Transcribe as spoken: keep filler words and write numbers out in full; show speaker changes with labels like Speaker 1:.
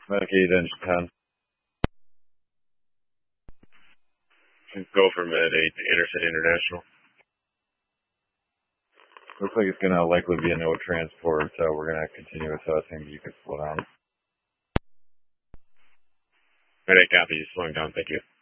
Speaker 1: Medic eight, engine ten. Go for Med eight to Intercity International. Looks like it's going to likely be a no transport, so we're going to continue assessing. You can slow down. Med eight, copy. You're slowing down. Thank you.